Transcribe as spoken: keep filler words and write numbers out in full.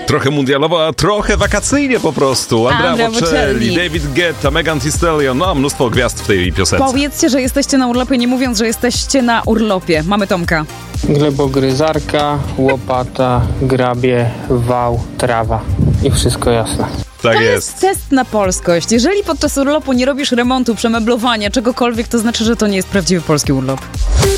Trochę mundialowo, a trochę wakacyjnie po prostu. Andrea Andrea Bocelli, Bocelli. David Guetta, Megan Thee Stallion, no mnóstwo gwiazd w tej piosence. Powiedzcie, że jesteście na urlopie, nie mówiąc, że jesteście na urlopie. Mamy Tomka. Glebogryzarka, łopata, grabie, wał, trawa. I wszystko jasne. Tak To jest. jest test na polskość. Jeżeli podczas urlopu nie robisz remontu, przemeblowania, czegokolwiek, to znaczy, że to nie jest prawdziwy polski urlop.